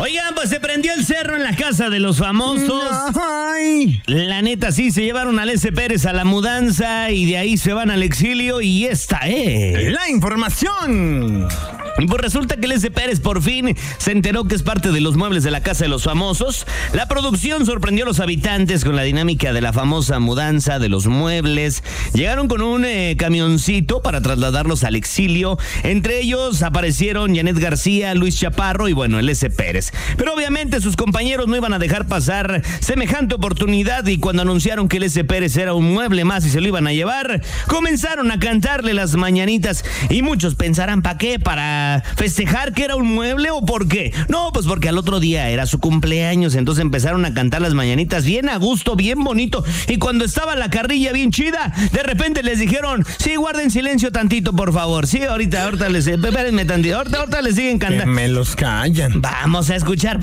Oigan, pues se prendió el cerro en la casa de los famosos. Ay. La neta, sí, se llevaron al S. Pérez a la mudanza y de ahí se van al exilio y esta es La información. Pues resulta que el S. Pérez por fin se enteró que es parte de los muebles de la casa de los famosos. La producción sorprendió a los habitantes con la dinámica de la famosa mudanza de los muebles. Llegaron con un camioncito para trasladarlos al exilio. Entre ellos aparecieron Janet García, Luis Chaparro y bueno, el S. Pérez. Pero obviamente sus compañeros no iban a dejar pasar semejante oportunidad y cuando anunciaron que el S. Pérez era un mueble más y se lo iban a llevar, comenzaron a cantarle las mañanitas y muchos pensarán, ¿para qué? ¿Para festejar que era un mueble o por qué? No, pues porque al otro día era su cumpleaños, entonces empezaron a cantar las mañanitas bien a gusto, bien bonito, y cuando estaba la carrilla bien chida, de repente les dijeron, sí, guarden silencio tantito, por favor, sí, ahorita les, espérenme tantito, ahorita les siguen cantando. Que me los callan. Vamos a escuchar.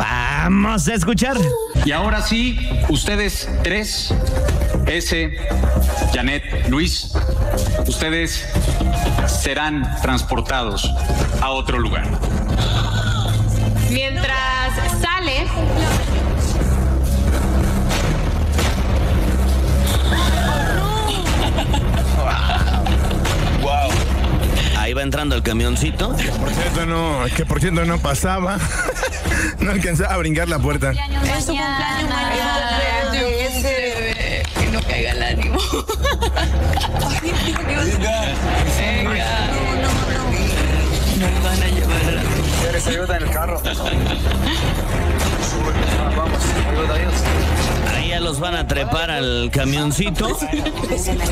Y ahora sí, ustedes tres, S, Janet, Luis, ustedes serán transportados a otro lugar. Mientras sale, Ahí va entrando el camioncito. Por cierto no pasaba. No alcanzaba a brincar la puerta. es su cumpleaños mañana. Que no caiga el ánimo. Venga. Nos van a llevar. ¿Quieres ayuda en el carro? Vamos, ayuda a Dios. Ahí ya los van a trepar al camioncito.